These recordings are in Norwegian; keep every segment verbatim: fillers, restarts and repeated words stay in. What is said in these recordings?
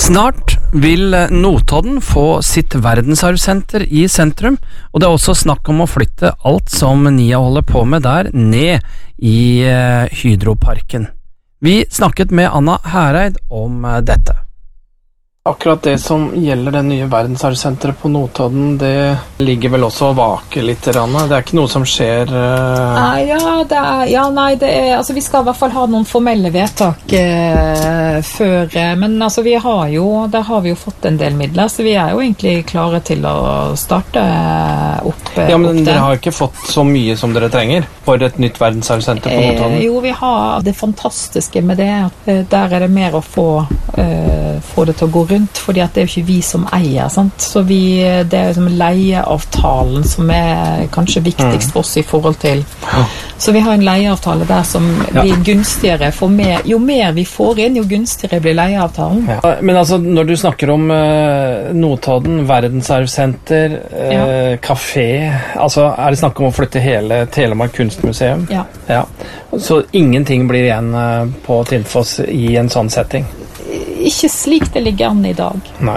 Snart vil Notodden få sitt verdensarvsenter i sentrum, og det er også snakk om å flytte alt som Nia holder på med der ned i Hydroparken. Vi snakket med Anna Hereid om dette. Akkurat det som gjelder det nye verdensarvsenteret på Notodden, det ligger vel også og vaker litt, Anna. Det er ikke noe som skjer... Uh... Ah, ja, det er, ja, nei, det er, altså vi skal i hvert fall ha noen formelle vedtak uh, før, uh, men altså vi har jo, der har vi jo fått en del midler, så vi er jo egentlig klare til å starte uh, opp, uh, Ja, men opp dere har ikke fått så mye som dere trenger for et nytt verdensarvsenter på Notodden? Uh, jo, vi har det fantastiske med det, uh, der er det mer å få, uh, få det til å gå rundt, fordi at det er jo ikke vi som eier, sant? Så vi, det er liksom leieavtalen som er kanskje viktigst for oss i forhold til. Så vi har en leieavtale der som blir ja. gunstigere for mer. Jo mer vi får inn, jo gunstigere blir leieavtalen. Ja. Men altså, når du snakker om uh, Notodden, verdensarvsenter, uh, ja. kafé, altså er det snakk om å flytte hele Telemark kunstmuseum? Ja. Ja. Så ingenting blir igjen uh, på Tinfoss i en sånn setting? Ikke slik det ligger an i dag. Nei.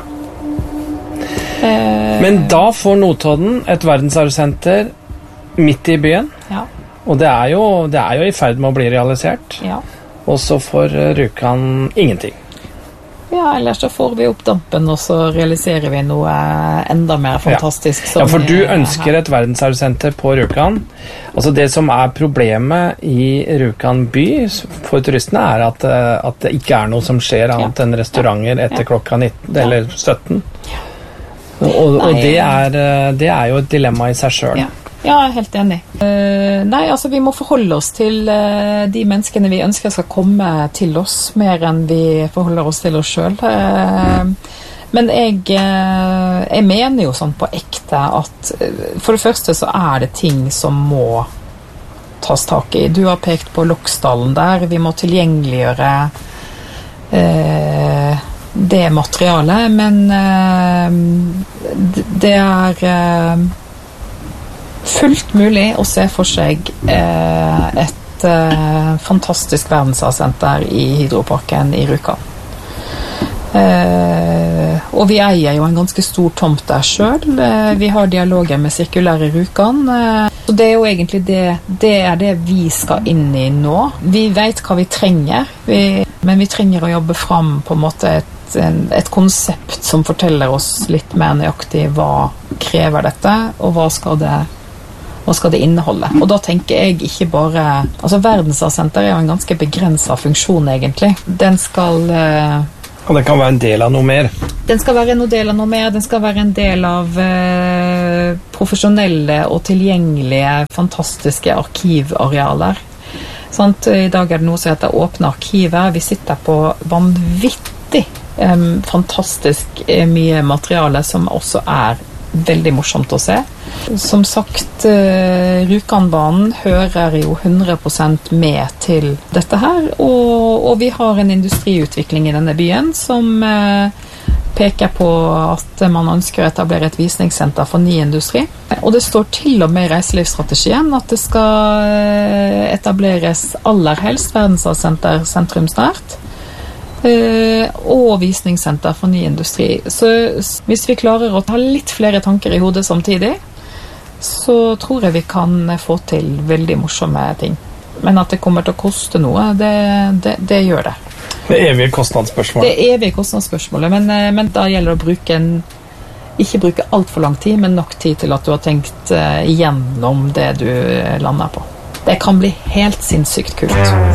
Eh, Men da får Notodden et verdensarvsenter midt i byen. Ja. Og det er, jo, det er jo i ferd med å bli realisert. Ja. Og så får Rjukan ingenting. Ja, ellers så får vi opp dampen, og så realiserer vi noe enda mer fantastisk. Ja, ja for du ønsker et verdensarvsenter på Rjukan. Altså det som er problemet i Rjukan by for turistene er at, at det ikke er noe som skjer annet ja. enn restauranter etter ja. klokka nitten, eller sytten. Ja. Og, og det, er, det er jo et dilemma i seg selv. Ja. Ja, jeg er helt enig. Uh, nei, altså vi må forholde oss til uh, de menneskene vi ønsker skal komme til oss, mer enn vi forholder oss til oss selv. Uh, men jeg, uh, jeg mener jo sånn på ekte at uh, for det første så er det ting som må tas tak i. Du har pekt på Loksdalen der. Vi må tilgjengeliggjøre uh, det materialet, men uh, det er... Uh, fullt mulig å se for seg eh, et eh, fantastisk verdensarvsenter i Hydroparken i Rjukan. Eh, og vi eier jo en ganske stor tomt der selv. Eh, vi har dialoger med Sirkulære Rjukan. Eh, så det er jo egentlig det, det er det vi skal inn i nå. Vi vet hva vi trenger, vi, men vi trenger å jobbe fram på en måte et, en, et konsept som forteller oss litt mer nøyaktig hva krever dette, og hva skal det Hva skal det inneholde? Og da tenker jeg ikke bare... Altså, verdensarvsenter er jo en ganske begrenset funksjon, egentlig. Den skal... Eh, og den kan være en del av noe mer? Den skal være en del av noe mer. Den skal være en del av eh, profesjonelle og tilgjengelige, fantastiske arkivarealer. Sånn, i dag er det noe som heter åpne arkiver. Vi sitter på vanvittig, eh, fantastisk eh, mye materiale som også er veldig morsomt å se. Som sagt, uh, Rjukanbanen hører jo hundre prosent med til dette her, og, og vi har en industriutvikling i denne byen som uh, peker på at man ønsker å etablere et visningssenter for ny industri. Og det står til og med i reiselivsstrategien at det skal etableres aller helst verdensarvsenter sentrumsnært. Uh, og visningssenter for ny industri. Så hvis vi klarer å ha litt flere tanker i hodet samtidig, så tror jeg vi kan få til veldig morsomme ting. Men at det kommer til å koste noe, det, det, det gjør det. Det evige kostnadsspørsmålet. Det evige kostnadsspørsmålet, men, men da gjelder det å bruke en, ikke bruke alt for lang tid, men nok tid til at du har tenkt uh, igjennom det du lander på. Det kan bli helt sinnssykt kult.